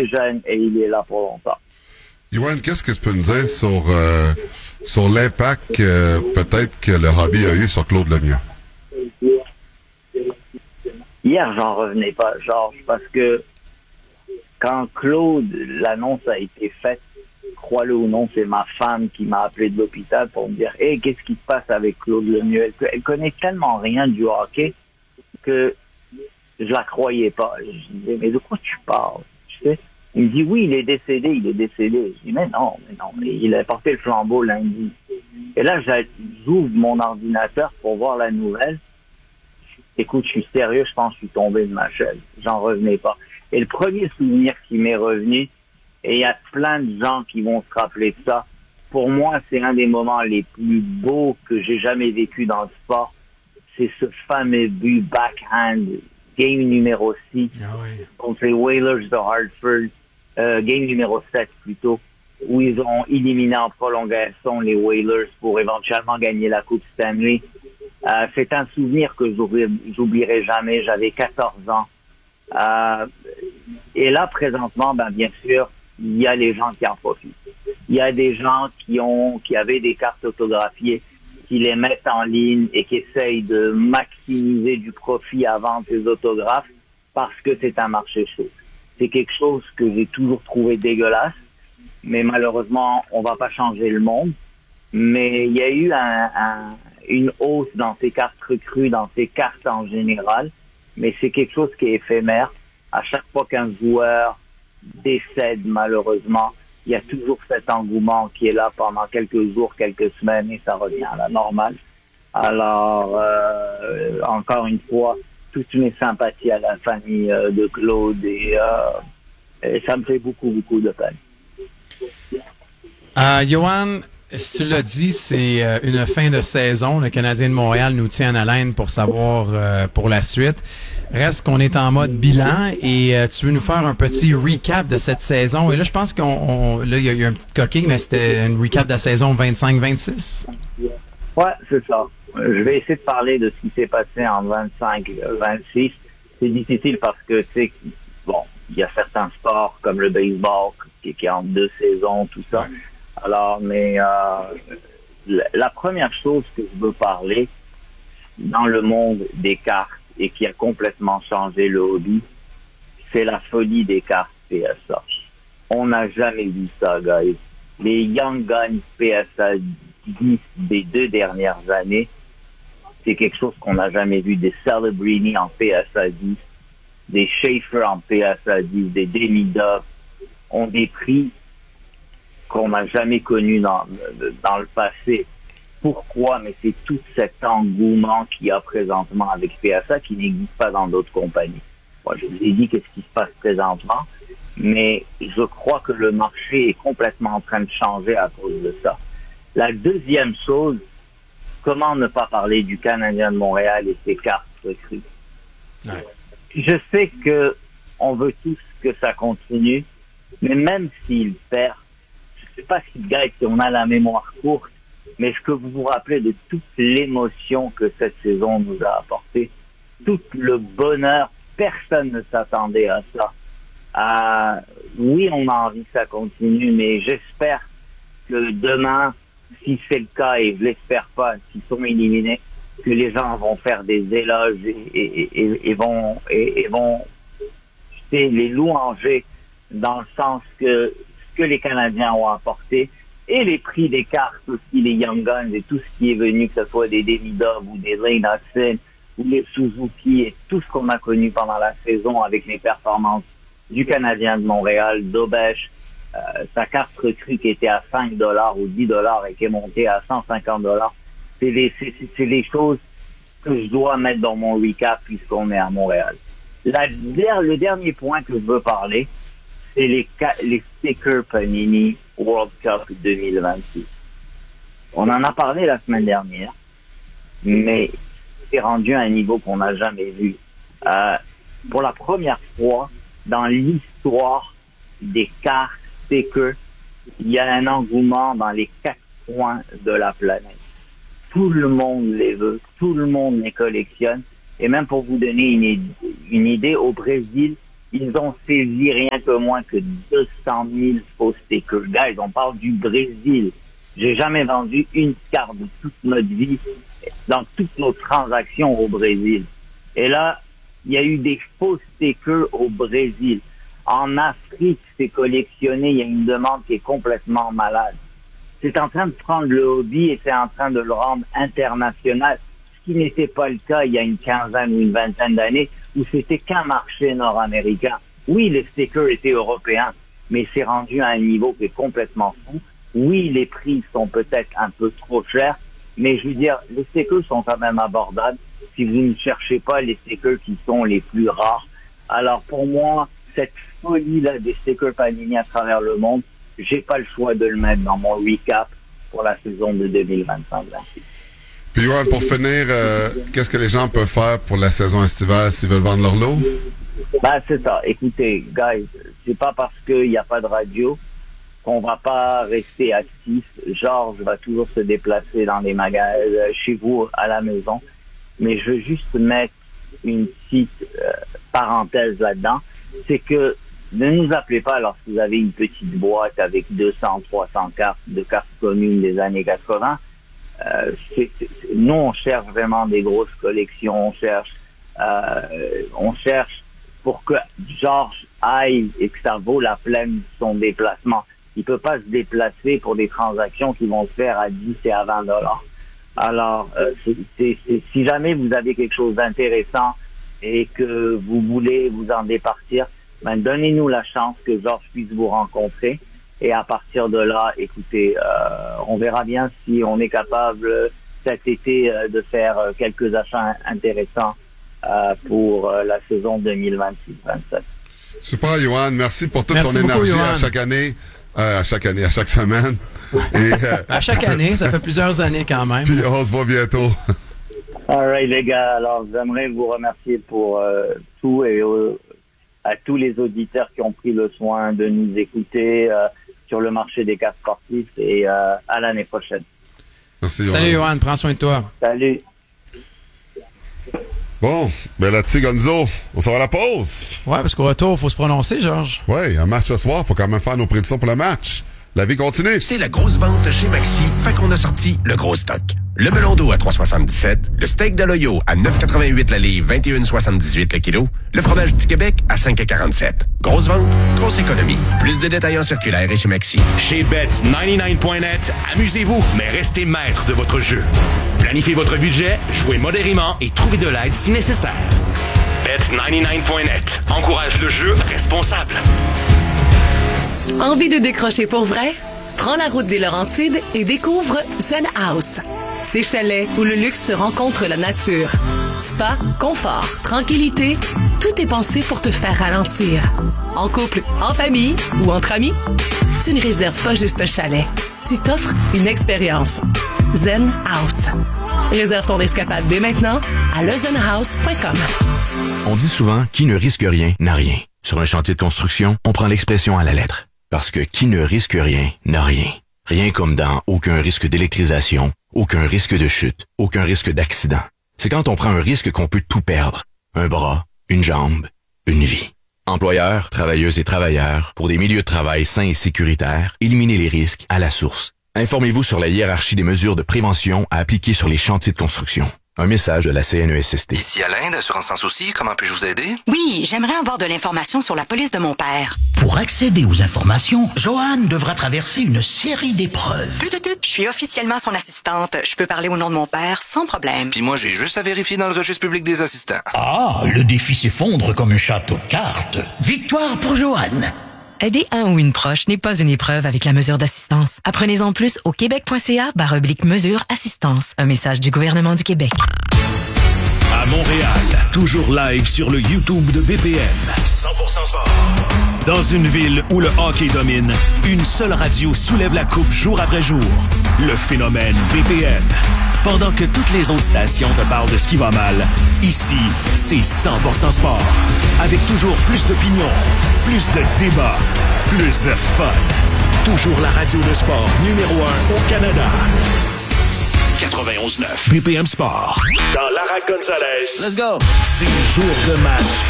très jeune et il est là pour longtemps. Yoann, qu'est-ce que tu peux nous dire sur l'impact peut-être que le hobby a eu sur Claude Lemieux? Hier, j'en revenais pas, Georges, parce que quand Claude, l'annonce a été faite, crois-le ou non, c'est ma femme qui m'a appelé de l'hôpital pour me dire « Hey, qu'est-ce qui se passe avec Claude Lemieux? » Elle connaît tellement rien du hockey que je la croyais pas. Je disais « Mais de quoi tu parles? » Tu sais? Il me dit « Oui, il est décédé. » Je dis « Mais non. Il a porté le flambeau lundi. » Et là, j'ouvre mon ordinateur pour voir la nouvelle. Écoute, je suis sérieux, je pense que je suis tombé de ma chaise. J'en revenais pas. Et le premier souvenir qui m'est revenu, et il y a plein de gens qui vont se rappeler de ça, pour moi, c'est un des moments les plus beaux que j'ai jamais vécu dans le sport. C'est ce fameux but backhand, game numéro 6, contre les Whalers de Hartford, game numéro 7 plutôt, où ils ont éliminé en prolongation les Whalers pour éventuellement gagner la Coupe Stanley. C'est un souvenir que j'oublierai jamais. J'avais 14 ans. Et là, présentement, bien sûr, il y a les gens qui en profitent. Il y a des gens qui avaient des cartes autographiées, qui les mettent en ligne et qui essayent de maximiser du profit à vendre ces autographes parce que c'est un marché chaud. C'est quelque chose que j'ai toujours trouvé dégueulasse, mais malheureusement, on va pas changer le monde. Mais il y a eu une hausse dans ces cartes recrues, dans ces cartes en général, mais c'est quelque chose qui est éphémère. À chaque fois qu'un joueur décède, malheureusement, il y a toujours cet engouement qui est là pendant quelques jours, quelques semaines, et ça revient à la normale. Alors, encore une fois, toutes mes sympathies à la famille de Claude, et ça me fait beaucoup, beaucoup de peine. Yoann, tu l'as dit, c'est une fin de saison. Le Canadien de Montréal nous tient en haleine pour savoir pour la suite. Reste qu'on est en mode bilan et tu veux nous faire un petit recap de cette saison. Et là, je pense là, il y a eu un petit coquille, mais c'était une recap de la saison 25-26. Ouais, c'est ça. Je vais essayer de parler de ce qui s'est passé en 25-26. C'est difficile parce que, tu sais, bon, il y a certains sports comme le baseball qui est en 2 saisons, tout ça. Ouais. Alors, mais la première chose que je veux parler dans le monde des cartes et qui a complètement changé le hobby, c'est la folie des cartes PSA. On n'a jamais vu ça, guys. Les Young Guns PSA 10 des 2 dernières années, c'est quelque chose qu'on n'a jamais vu. Des Celebrini en PSA 10, des Schaefer en PSA 10, des Demidov ont des prix qu'on n'a jamais connu dans le passé. Pourquoi? Mais c'est tout cet engouement qu'il y a présentement avec PSA qui n'existe pas dans d'autres compagnies. Moi, je vous ai dit qu'est-ce qui se passe présentement, mais je crois que le marché est complètement en train de changer à cause de ça. La deuxième chose, comment ne pas parler du Canadien de Montréal et ses cartes recrues? Ouais. Je sais que on veut tous que ça continue, mais même s'il perd, je sais pas si, gars, si on a la mémoire courte, mais est-ce que vous vous rappelez de toute l'émotion que cette saison nous a apporté? Tout le bonheur, personne ne s'attendait à ça. Oui, on a envie que ça continue, mais j'espère que demain, si c'est le cas, et je l'espère pas, s'ils sont éliminés, que les gens vont faire des éloges et vont les louanger dans le sens que ce que les Canadiens ont apporté et les prix des cartes aussi, les Young Guns et tout ce qui est venu, que ce soit des Demidov ou des Lane Hudson ou les Suzuki et tout ce qu'on a connu pendant la saison avec les performances du Canadien de Montréal, d'Aubèche, sa carte recrue qui était à 5 $ ou 10 $ et qui est montée à 150 $. C'est les choses que je dois mettre dans mon recap puisqu'on est à Montréal. Le dernier point que je veux parler, c'est les stickers Panini World Cup 2026. On en a parlé la semaine dernière, mais c'est rendu à un niveau qu'on n'a jamais vu. Pour la première fois dans l'histoire des cartes stickers, il y a un engouement dans les 4 coins de la planète. Tout le monde les veut, tout le monde les collectionne. Et même pour vous donner une idée, au Brésil, ils ont saisi rien que moins que 200 000 faux stickers. Guys, on parle du Brésil. J'ai jamais vendu une carte de toute notre vie dans toutes nos transactions au Brésil. Et là, il y a eu des faux stickers au Brésil. En Afrique, c'est collectionné. Il y a une demande qui est complètement malade. C'est en train de prendre le hobby et c'est en train de le rendre international. Ce qui n'était pas le cas il y a une quinzaine ou une vingtaine d'années où c'était qu'un marché nord-américain. Oui, les stickers étaient européens, mais c'est rendu à un niveau qui est complètement fou. Oui, les prix sont peut-être un peu trop chers, mais je veux dire, les stickers sont quand même abordables si vous ne cherchez pas les stickers qui sont les plus rares. Alors pour moi, cette folie-là des stickers Panini à travers le monde, j'ai pas le choix de le mettre dans mon recap pour la saison de 2025-26. Puis Yoann, pour finir, qu'est-ce que les gens peuvent faire pour la saison estivale s'ils veulent vendre leur lot? Ben, c'est ça. Écoutez, guys, c'est pas parce qu'il n'y a pas de radio qu'on va pas rester actif. Georges va toujours se déplacer dans les magasins, chez vous, à la maison. Mais je veux juste mettre une petite parenthèse là-dedans. C'est que ne nous appelez pas lorsque vous avez une petite boîte avec 200, 300 cartes de cartes communes des années 80. Nous, on cherche vraiment des grosses collections. On cherche pour que Georges aille et que ça vaut la peine de son déplacement. Il peut pas se déplacer pour des transactions qui vont se faire à 10 et à 20 $. Alors, si jamais vous avez quelque chose d'intéressant et que vous voulez vous en départir, ben donnez-nous la chance que Georges puisse vous rencontrer. Et à partir de là, écoutez, on verra bien si on est capable cet été de faire quelques achats intéressants pour la saison 2026-27. Super, Yoann. Merci pour toute Merci ton beaucoup, énergie Yoann. à chaque année. À chaque semaine. Et, À chaque année, ça fait plusieurs années quand même. puis on se voit bientôt. All right, les gars. Alors, j'aimerais vous remercier pour tout et à tous les auditeurs qui ont pris le soin de nous écouter sur le marché des cartes sportifs et à l'année prochaine. Merci, Yoann. Salut Yoann, prends soin de toi. Salut. Bon, ben là-dessus, Gonzo, on s'en va à la pause. Ouais, parce qu'au retour, il faut se prononcer, Georges. Ouais, un match ce soir, faut quand même faire nos prédictions pour le match. La vie continue. C'est la grosse vente chez Maxi, fait qu'on a sorti le gros stock. Le melon d'eau à 3,77, le steak de l'Oyo à 9,88 la livre, 21,78 le kilo, le fromage du Québec à 5,47. Grosse vente, grosse économie. Plus de détails en circulaire et chez Maxi. Chez Bet99.net, amusez-vous, mais restez maître de votre jeu. Planifiez votre budget, jouez modérément et trouvez de l'aide si nécessaire. Bet99.net encourage le jeu responsable. Envie de décrocher pour vrai? Prends la route des Laurentides et découvre Zen House. Des chalets où le luxe se rencontre la nature. Spa, confort, tranquillité, tout est pensé pour te faire ralentir. En couple, en famille ou entre amis, tu ne réserves pas juste un chalet. Tu t'offres une expérience. Zen House. Réserve ton escapade dès maintenant à lezenhouse.com. On dit souvent « qui ne risque rien n'a rien ». Sur un chantier de construction, on prend l'expression à la lettre. Parce que qui ne risque rien n'a rien. Rien comme dans aucun risque d'électrisation, aucun risque de chute, aucun risque d'accident. C'est quand on prend un risque qu'on peut tout perdre. Un bras, une jambe, une vie. Employeurs, travailleuses et travailleurs, pour des milieux de travail sains et sécuritaires, éliminez les risques à la source. Informez-vous sur la hiérarchie des mesures de prévention à appliquer sur les chantiers de construction. Un message de la CNESST. Ici Alain d'Assurance Sans Souci, comment puis-je vous aider? Oui, j'aimerais avoir de l'information sur la police de mon père. Pour accéder aux informations, Joanne devra traverser une série d'épreuves. Je suis officiellement son assistante. Je peux parler au nom de mon père sans problème. Puis moi, j'ai juste à vérifier dans le registre public des assistants. Ah, le défi s'effondre comme un château de cartes. Victoire pour Joanne. Aider un ou une proche n'est pas une épreuve avec la mesure d'assistance. Apprenez-en plus au québec.ca/mesure assistance. Un message du gouvernement du Québec. À Montréal, toujours live sur le YouTube de BPM. 100% sport. Dans une ville où le hockey domine, une seule radio soulève la coupe jour après jour. Le phénomène BPM. Pendant que toutes les autres stations te parlent de ce qui va mal, ici, c'est 100% sport. Avec toujours plus d'opinions, plus de débats, plus de fun. Toujours la radio de sport numéro 1 au Canada. 91.9 BPM Sport. Dans Lara Gonzalez. Let's go! C'est jour de match